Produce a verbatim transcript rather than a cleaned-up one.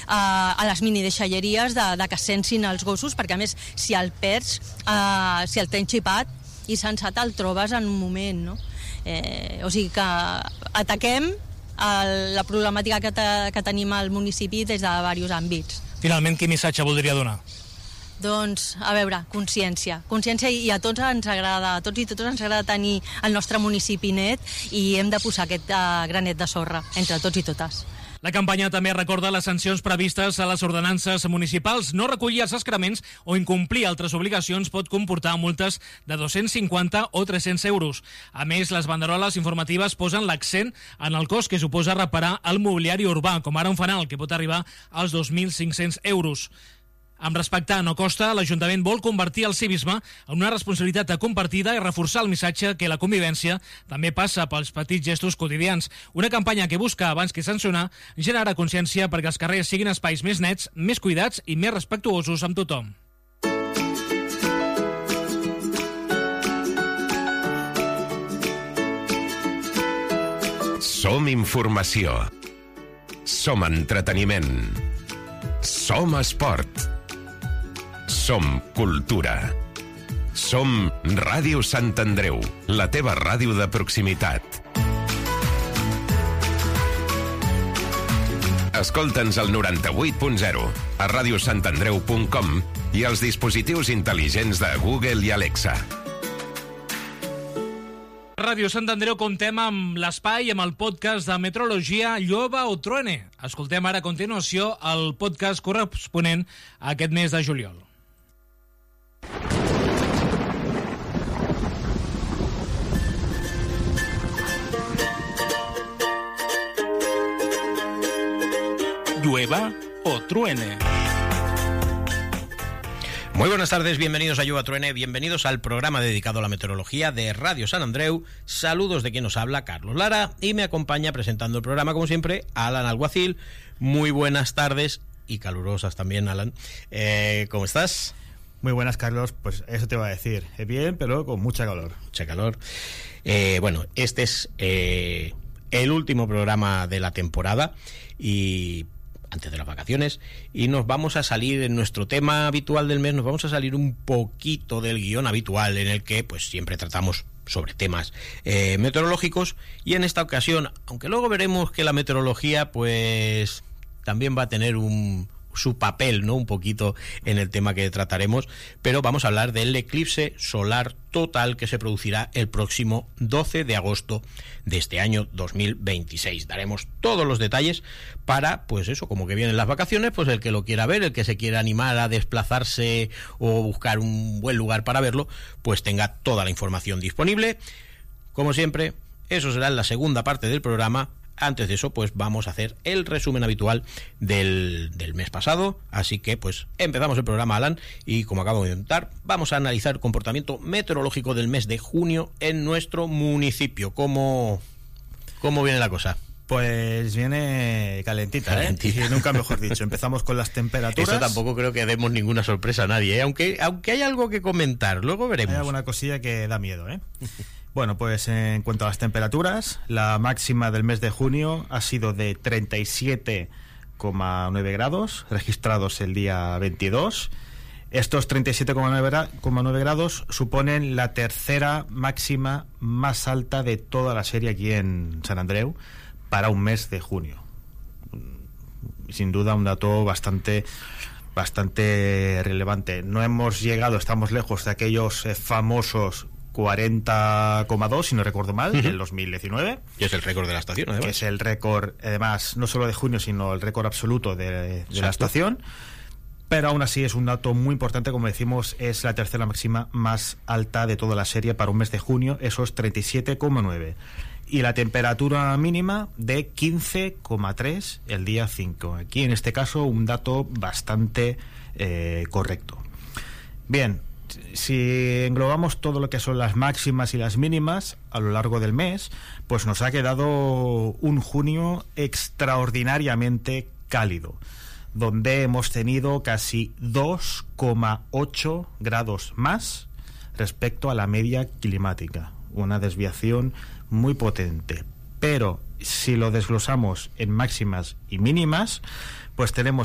a les minideixalleries de, de que sensin els gossos, perquè a més si el perds, eh, si el tens xipat i sensat el trobes en un moment, no? Eh, o sigui que ataquem el, la problemàtica que, te, que tenim al municipi des de diversos àmbits. Finalment, quin missatge voldria donar? Doncs, a veure, consciència. Consciència i a tots ens agrada, a tots i totes ens agrada tenir el nostre municipi net i hem de posar aquest uh, granet de sorra entre tots i totes. La campanya també recorda les sancions previstes a les ordenances municipals. No recollir els excrements o incomplir altres obligacions pot comportar multes de dos-cents cinquanta o tres-cents euros. A més, les banderoles informatives posen l'accent en el cost que suposa reparar el mobiliari urbà, com ara un fanal, que pot arribar als dos mil cinc-cents euros. Amb respectar no costa, l'Ajuntament vol convertir el civisme en una responsabilitat compartida i reforçar el missatge que la convivència també passa pels petits gestos quotidians. Una campanya que busca, abans que sancionar, generar consciència perquè els carrers siguin espais més nets, més cuidats i més respectuosos amb tothom. Som informació. Som entreteniment. Som esport. Som cultura. Som Ràdio Sant Andreu, la teva ràdio de proximitat. Escolta'ns al noranta-vuit punt zero, a ràdio sant andreu punt com i als dispositius intel·ligents de Google i Alexa. Ràdio Sant Andreu comptem amb l'espai, amb el podcast de meteorologia Llueva o Truene. Escoltem ara a continuació el podcast corresponent a aquest mes de juliol. Llueva o Truene. Muy buenas tardes, bienvenidos a Llueva o Truene, bienvenidos al programa dedicado a la meteorología de Radio San Andreu. Saludos de quien nos habla, Carlos Lara, y me acompaña presentando el programa, como siempre, Alan Alguacil. Muy buenas tardes y calurosas también, Alan. Eh, ¿Cómo estás? Muy buenas, Carlos. Pues eso te iba a decir. Bien, pero con mucha calor. Mucha calor. Eh, bueno, este es eh, el último programa de la temporada y antes de las vacaciones, y nos vamos a salir en nuestro tema habitual del mes, nos vamos a salir un poquito del guión habitual en el que pues siempre tratamos sobre temas eh, meteorológicos, y en esta ocasión, aunque luego veremos que la meteorología pues también va a tener un su papel, ¿no? Un poquito en el tema que trataremos, pero vamos a hablar del eclipse solar total que se producirá el próximo doce de agosto de este año dos mil veintiséis. Daremos todos los detalles para, pues eso, como que vienen las vacaciones, pues el que lo quiera ver, el que se quiera animar a desplazarse o buscar un buen lugar para verlo, pues tenga toda la información disponible. Como siempre, eso será en la segunda parte del programa. Antes de eso, pues vamos a hacer el resumen habitual del, del mes pasado. Así que, pues, empezamos el programa, Alan, y como acabo de comentar, vamos a analizar el comportamiento meteorológico del mes de junio en nuestro municipio. ¿Cómo, cómo viene la cosa? Pues viene calentita, calentita. ¿eh? Y nunca mejor dicho. Empezamos con las temperaturas. Eso tampoco creo que demos ninguna sorpresa a nadie, ¿eh? Aunque, aunque hay algo que comentar, luego veremos. Hay alguna cosilla que da miedo, ¿eh? Bueno, pues en cuanto a las temperaturas, la máxima del mes de junio ha sido de treinta y siete coma nueve grados, registrados el día veintidós. Estos treinta y siete coma nueve grados suponen la tercera máxima más alta de toda la serie aquí en San Andreu para un mes de junio. Sin duda un dato bastante bastante relevante. No hemos llegado, estamos lejos de aquellos eh, famosos cuarenta coma dos, si no recuerdo mal, uh-huh. del dos mil diecinueve. Y es el récord de la estación, además. Que es el récord, además, no solo de junio, sino el récord absoluto de, de la estación. Pero aún así es un dato muy importante, como decimos, es la tercera máxima más alta de toda la serie para un mes de junio, eso es treinta y siete coma nueve. Y la temperatura mínima de quince coma tres el día cinco. Aquí, en este caso, un dato bastante eh, correcto. Bien, si englobamos todo lo que son las máximas y las mínimas a lo largo del mes, pues nos ha quedado un junio extraordinariamente cálido, donde hemos tenido casi dos coma ocho grados más respecto a la media climática, una desviación muy potente. Pero si lo desglosamos en máximas y mínimas, pues tenemos